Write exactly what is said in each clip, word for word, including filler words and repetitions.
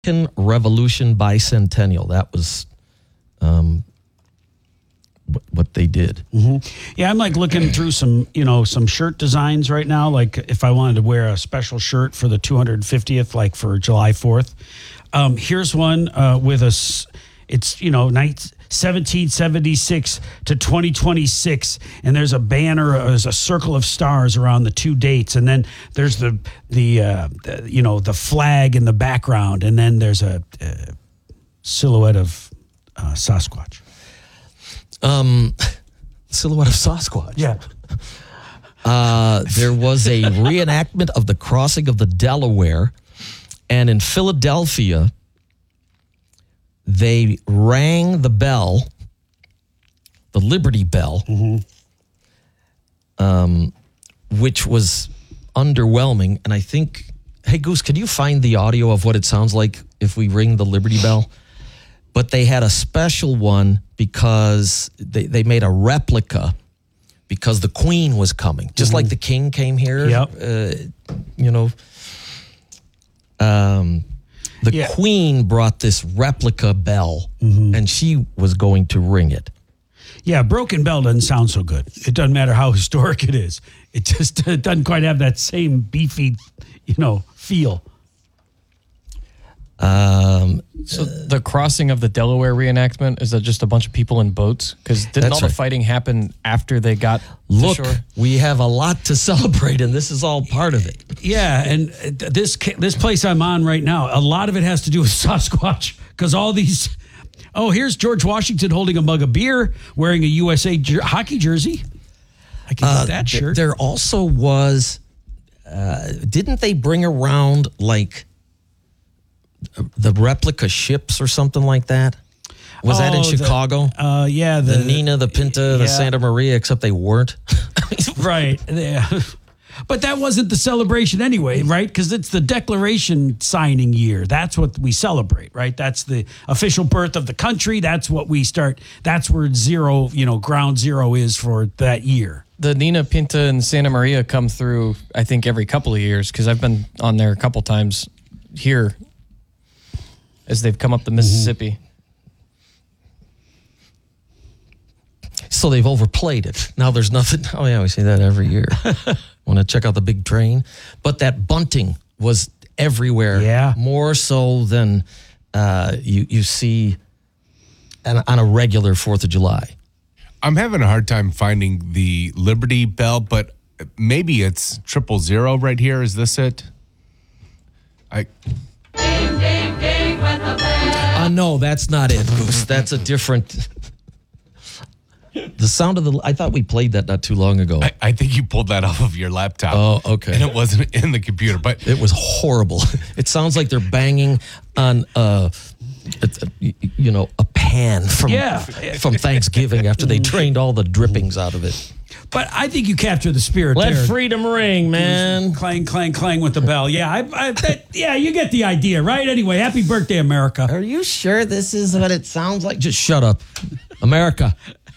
Revolution Bicentennial. That was um, what they did. Mm-hmm. Yeah, I'm like looking through some, you know, some shirt designs right now. Like if I wanted to wear a special shirt for the two hundred fiftieth, like for July fourth. Um, here's one uh, with a, it's, you know, night seventeen seventy-six to twenty twenty-six, and there's a banner, uh, there's a circle of stars around the two dates, and then there's the the, uh, the you know the flag in the background, and then there's a, a silhouette of uh, Sasquatch. Um, silhouette of Sasquatch. Yeah. Uh, there was a reenactment of the crossing of the Delaware, and in Philadelphia, they rang the bell, the Liberty Bell, mm-hmm. um, which was underwhelming. And I think, hey, Goose, can you find the audio of what it sounds like if we ring the Liberty Bell? But they had a special one because they, they made a replica because the Queen was coming. Just mm-hmm. like the King came here, yep. uh, you know. Um, the yeah. Queen brought this replica bell, mm-hmm. and she was going to ring it. Yeah, broken bell doesn't sound so good. It doesn't matter how historic it is. It just it doesn't quite have that same beefy, you know, feel. Um, so the crossing of the Delaware reenactment, is that just a bunch of people in boats? Because didn't all the right. fighting happen after they got Look, to shore? We have a lot to celebrate, and this is all part of it. Yeah, and this this place I'm on right now, a lot of it has to do with Sasquatch, because all these... Oh, here's George Washington holding a mug of beer, wearing a U S A jer- hockey jersey. I can uh, get that shirt. There also was... Uh, didn't they bring around, like... the replica ships or something like that? Was oh, that in Chicago? The, uh, yeah. The, the Nina, the Pinta, yeah. the Santa Maria, except they weren't. Right. Yeah. But that wasn't the celebration anyway, right? Because it's the Declaration signing year. That's what we celebrate, right? That's the official birth of the country. That's what we start. That's where zero, you know, ground zero is for that year. The Nina, Pinta, and Santa Maria come through, I think, every couple of years, because I've been on there a couple times here as they've come up the Mississippi. So they've overplayed it. Now there's nothing. Oh, yeah, we see that every year. Want to check out the big train? But that bunting was everywhere. Yeah. More so than uh, you, you see on, on a regular fourth of July. I'm having a hard time finding the Liberty Bell, but maybe it's triple zero right here. Is this it? I... Ding, ding, ding, uh, no, that's not it, Goose. That's a different... The sound of the... I thought we played that not too long ago. I, I think you pulled that off of your laptop. Oh, okay. And it wasn't in the computer, but... It was horrible. It sounds like they're banging on, uh, a, a, you know, a pan from, yeah. from Thanksgiving after they drained all the drippings out of it. But I think you capture the spirit Let there. freedom ring, man. Clang, clang, clang with the bell. Yeah, I, I, that, yeah, you get the idea, right? Anyway, happy birthday, America. Are you sure this is what it sounds like? Just shut up. America.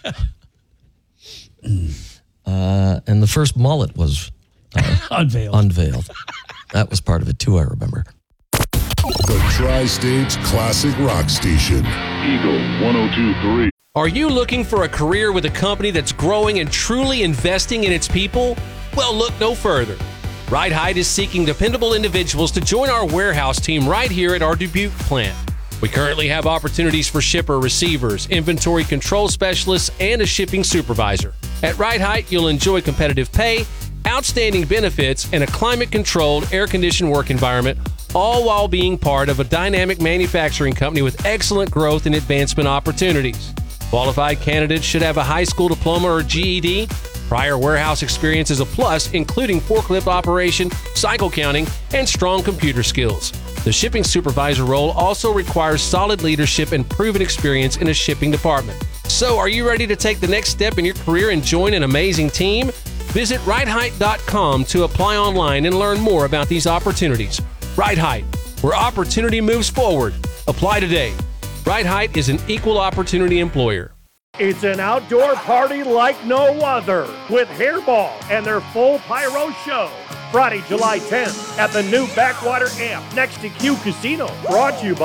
Uh, and the first mullet was uh, unveiled. unveiled. That was part of it, too, I remember. The Tri-States Classic Rock Station. Eagle one oh two point three. Are you looking for a career with a company that's growing and truly investing in its people? Well, look no further. Ride Height is seeking dependable individuals to join our warehouse team right here at our Dubuque plant. We currently have opportunities for shipper receivers, inventory control specialists, and a shipping supervisor. At Ride Height, you'll enjoy competitive pay, outstanding benefits, and a climate-controlled, air-conditioned work environment, all while being part of a dynamic manufacturing company with excellent growth and advancement opportunities. Qualified candidates should have a high school diploma or G E D. Prior warehouse experience is a plus, including forklift operation, cycle counting, and strong computer skills. The shipping supervisor role also requires solid leadership and proven experience in a shipping department. So, are you ready to take the next step in your career and join an amazing team? Visit ride height dot com to apply online and learn more about these opportunities. Ride Height, where opportunity moves forward. Apply today. Ride Height is an equal opportunity employer. It's an outdoor party like no other with Hairball and their full pyro show. Friday, July tenth at the new Backwater Amp next to Q Casino. Brought to you by